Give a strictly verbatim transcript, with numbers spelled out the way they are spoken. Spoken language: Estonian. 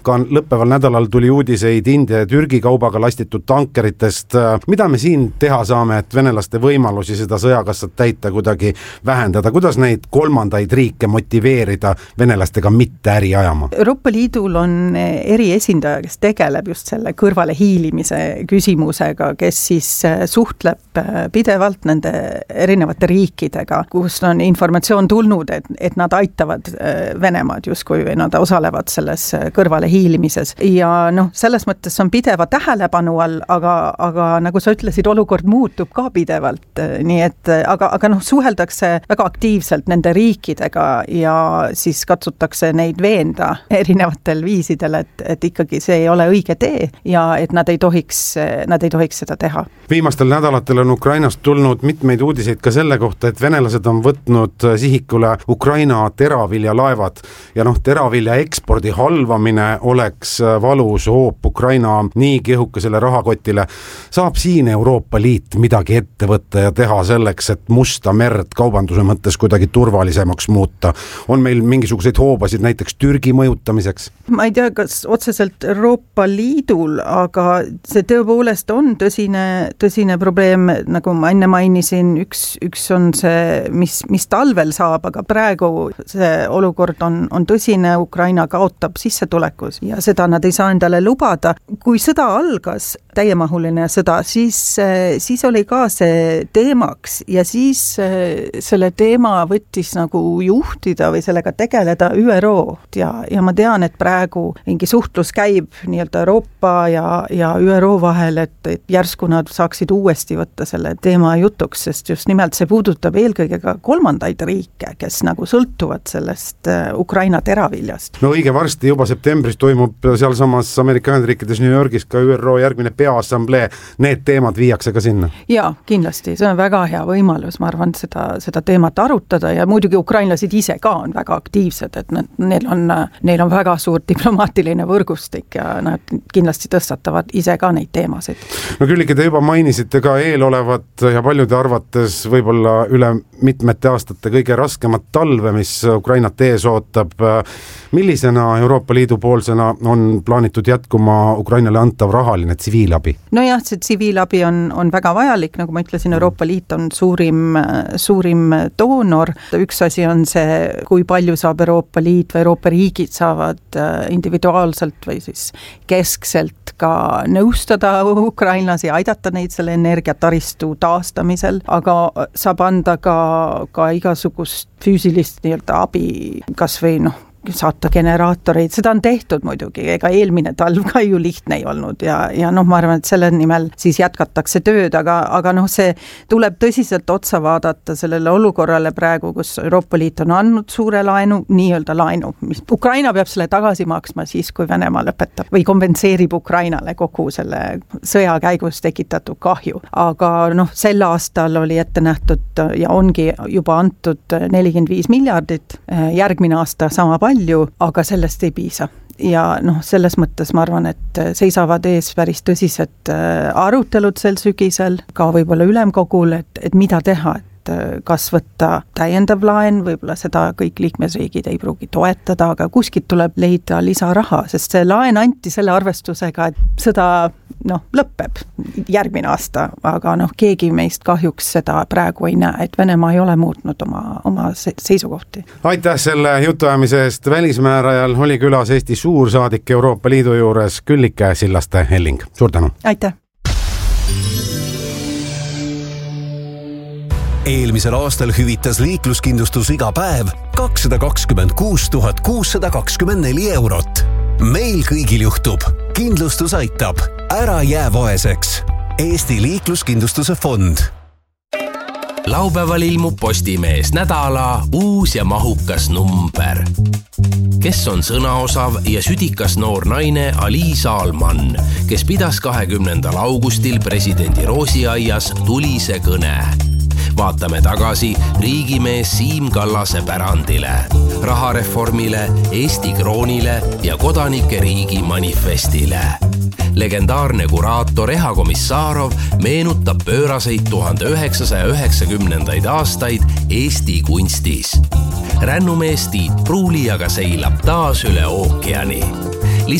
ka lõppeval nädalal tuli uudiseid India ja Türgi kaubaga lastitud tankeritest. Mida me siin teha saame, et venelaste võimalusi seda sõjakassat täita kuidagi vähendada? Kuidas neid kolmandaid riike motiveerida venelastega mitte äri ajama? Euroopa Liidul on eri esindaja, kes tegeleb just selle kõrvale hiilimise küsimusega, kes siis suhtleb pidevalt nende erinevate riikidega, kus on informatsioon tulnud, et, et nad aitavad Venemaad justkui nad osalevad selles kõrvale hiilimises. Ja noh, selles mõttes on pideva tähelepanu all, aga, aga nagu sa ütlesid, olukord muutub ka pidevalt. Nii et, aga, aga noh, suheldakse väga aktiivselt nende riikidega ja siis katsutakse neid veenda erinevatel viisidel, et, et ikkagi see ei ole õige tee ja et nad ei tohiks, nad ei tohiks seda teha. Viimastel nädalatel on Ukrainast tulnud mitmeid uudiseid ka selle kohta, et venelased on võtnud sihikule Ukraina teraviljalaevad ja noh, teravilja ekspordi halvamine oleks valus hoop Ukraina niigi õhukesele rahakotile. Saab siin Euroopa Liit midagi ette võtta ja teha selleks, et Musta merd kaubanduse mõttes kuidagi turvalisemaks muuta? On meil mingisuguseid hoobasid näiteks Türgi mõjutamiseks? Ma ei tea, kas otseselt Euroopa Liidul, aga see tõepoolest on tõsine, tõsine probleem, nagu ma enne mainisin, üks, üks on see, mis, mis talvel saab, aga praegu see olukord on, on tõsine, Ukraina kaotab sissetulekus ja seda nad ei saa endale lubada. Kui sõda algas, täiemahuline sõda, siis, siis oli ka see teemaks ja siis selle teema võttis nagu juhtida või sellega tegeleda Ü R O ja, ja ma tean, et praegu mingi suhtlus käib nii-öelda Euroopa ja, ja Ü R O vahel, et, et järsku nad saaksid uuesti võtta selle teema jutuks, sest just nimelt see puudutab eelkõige ka kolmandaid riike, kes nagu sõltuvad sellest Ukraina teraviljast. No õige varsti juba septembris toimub seal samas Ameerika Ühendriikides New Yorgis ka Ü R O järgmine peaassamblee. Need teemad viiakse ka sinna? Jaa, kindlasti. See on väga hea võimalus, ma arvan, seda, seda teemat arutada ja muidugi ukrainlased ise ka on väga aktiivsed, et nad, neil, on, neil on väga suur diplomaatiline võrgustik ja nad kindlasti tõstatavad ise ka neid teemasid. No Külliki, te juba mainisite ka eelolevat ja paljude arvates võib-olla üle mitmete aastate kõige raskemat talve, mis Ukrainat ees ootab. Millisena Euroopa Liidu poolsena on plaanitud jätkuma Ukrainale antav rahaline tsiviilabi? No jah, see tsiviilabi on, on väga vajalik, nagu ma ütlesin, Euroopa Liit on suurim, suurim doonor. Üks asi on see, kui palju saab Euroopa Liit või Euroopa riigid saavad individuaalselt või siis keskselt ka nõustada ukrainlasi ja aidata neid selle energiataristu taastamisel, aga saab anda ka, ka igasugust füüsilist nii-öelda abi, kas või noh, saata generaatoreid, seda on tehtud muidugi, ega eelmine talv ka ju lihtne ei olnud ja, ja noh, ma arvan, et selle nimel siis jätkatakse tööd, aga, aga noh, see tuleb tõsiselt otsa vaadata sellele olukorrale praegu, kus Euroopa Liit on andnud suure laenu, nii-öelda laenu, mis Ukraina peab selle tagasi maksma siis, kui Venemaa lõpetab või kompenseerib Ukrainale kogu selle sõja käigus tekitatud kahju. Aga noh, sel aastal oli ette nähtud ja ongi juba antud nelikümmend viis miljardit, järgmine aasta sama palju, palju, aga sellest ei piisa. Ja noh, selles mõttes ma arvan, et seisavad ees päris tõsised arutelud sel sügisel, ka võib-olla ülemkogul, et, et mida teha, et kas võtta täiendav laen, võib-olla seda kõik liikmesriigid ei pruugi toetada, aga kuskilt tuleb leida lisaraha, sest see laen anti selle arvestusega, et sõda noh, lõpeb järgmine aasta, aga noh, keegi meist kahjuks seda praegu ei näe, et Venemaa ei ole muutnud oma, oma seisukohti. Aitäh selle jutuajamise eest. Välismäärajal oli külas Eesti suursaadik Euroopa Liidu juures Küllike Sillaste-Helling. Suur tänu! Aitäh! Eelmisel aastal hüvitas liikluskindlustus iga päev kakssada kakskümmend kuus tuhat kuussada kakskümmend neli eurot. Meil kõigil juhtub. Kindlustus aitab. Ära jää vaeseks. Eesti liikluskindlustuse fond. Laupäeval ilmub Postimees nädala uus ja mahukas number. Kes on sõnaosav ja südikas noor naine Ali Saalman, kes pidas kahekümnendal augustil presidendi Roosiaias tulise kõne. Vaatame tagasi riigimees Siim Kallase pärandile, rahareformile, Eesti kroonile ja kodanike riigi manifestile. Legendaarne kuraator Eha Komissarov meenutab pööraseid tuhande üheksasaja üheksakümnendaid aastaid Eesti kunstis. Rännumees Tiit Pruuli aga seilab taas üle ookeani.